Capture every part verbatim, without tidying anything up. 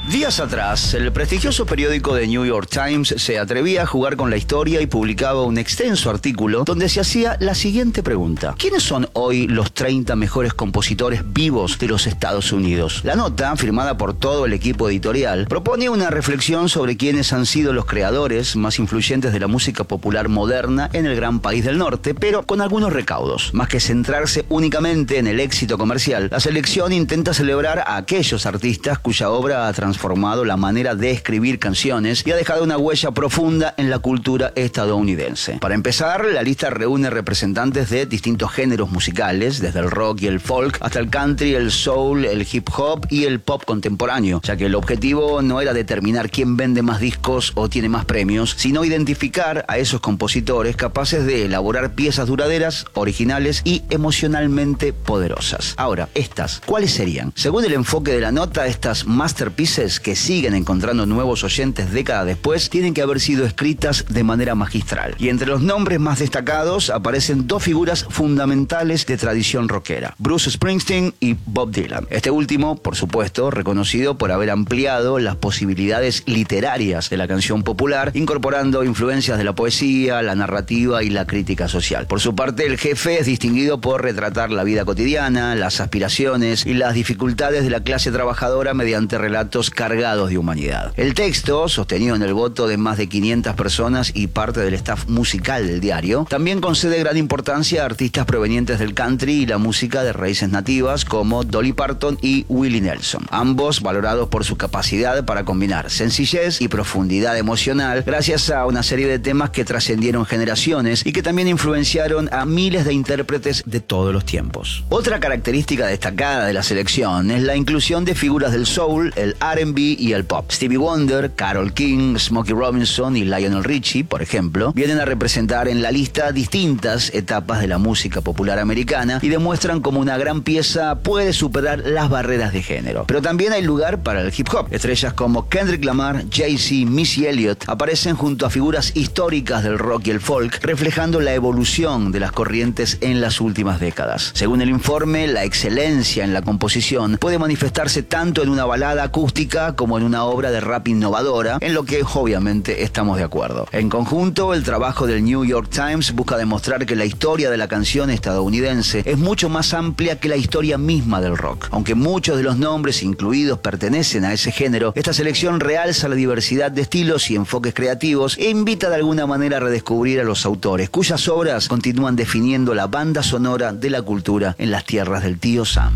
Días atrás, el prestigioso periódico The New York Times se atrevía a jugar con la historia y publicaba un extenso artículo donde se hacía la siguiente pregunta: ¿quiénes son hoy los treinta mejores compositores vivos de los Estados Unidos? La nota, firmada por todo el equipo editorial, propone una reflexión sobre quiénes han sido los creadores más influyentes de la música popular moderna en el gran país del norte, pero con algunos recaudos. Más que centrarse únicamente en el éxito comercial, la selección intenta celebrar a aquellos artistas cuya obra ha transformado la manera de escribir canciones y ha dejado una huella profunda en la cultura estadounidense. Para empezar, la lista reúne representantes de distintos géneros musicales, desde el rock y el folk hasta el country, el soul, el hip hop y el pop contemporáneo, ya que el objetivo no era determinar quién vende más discos o tiene más premios, sino identificar a esos compositores capaces de elaborar piezas duraderas, originales y emocionalmente poderosas. Ahora, estas, ¿cuáles serían? Según el enfoque de la nota, estas masterpieces que siguen encontrando nuevos oyentes décadas después tienen que haber sido escritas de manera magistral. Y entre los nombres más destacados aparecen dos figuras fundamentales de tradición rockera: Bruce Springsteen y Bob Dylan. Este último, por supuesto, reconocido por haber ampliado las posibilidades literarias de la canción popular, incorporando influencias de la poesía, la narrativa y la crítica social. Por su parte, el jefe es distinguido por retratar la vida cotidiana, las aspiraciones y las dificultades de la clase trabajadora mediante relatos cargados de humanidad. El texto, sostenido en el voto de más de quinientas personas y parte del staff musical del diario, también concede gran importancia a artistas provenientes del country y la música de raíces nativas como Dolly Parton y Willie Nelson, ambos valorados por su capacidad para combinar sencillez y profundidad emocional gracias a una serie de temas que trascendieron generaciones y que también influenciaron a miles de intérpretes de todos los tiempos. Otra característica destacada de la selección es la inclusión de figuras del soul, el R and B y el pop. Stevie Wonder, Carole King, Smokey Robinson y Lionel Richie, por ejemplo, vienen a representar en la lista distintas etapas de la música popular americana y demuestran cómo una gran pieza puede superar las barreras de género. Pero también hay lugar para el hip hop. Estrellas como Kendrick Lamar, Jay-Z, Missy Elliott aparecen junto a figuras históricas del rock y el folk, reflejando la evolución de las corrientes en las últimas décadas. Según el informe, la excelencia en la composición puede manifestarse tanto en una balada acústica como en una obra de rap innovadora, en lo que obviamente estamos de acuerdo. En conjunto, el trabajo del New York Times busca demostrar que la historia de la canción estadounidense es mucho más amplia que la historia misma del rock. Aunque muchos de los nombres incluidos pertenecen a ese género, esta selección realza la diversidad de estilos y enfoques creativos e invita de alguna manera a redescubrir a los autores, cuyas obras continúan definiendo la banda sonora de la cultura en las tierras del tío Sam.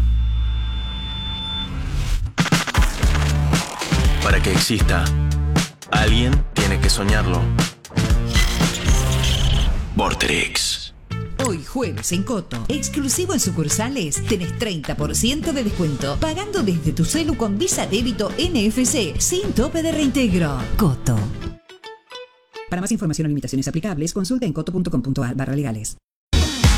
Para que exista, alguien tiene que soñarlo. Vorterix. Hoy jueves en Coto, exclusivo en sucursales, tenés treinta por ciento de descuento pagando desde tu celu con Visa Débito N F C sin tope de reintegro. Coto. Para más información o limitaciones aplicables, consulta en coto punto com punto a r barra legales.